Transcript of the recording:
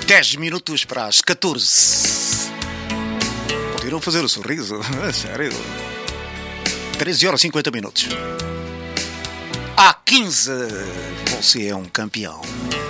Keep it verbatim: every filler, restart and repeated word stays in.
dez minutos para as catorze. Continuam a fazer o sorriso. Sério. treze horas e cinquenta minutos. Há quinze. Você é um campeão.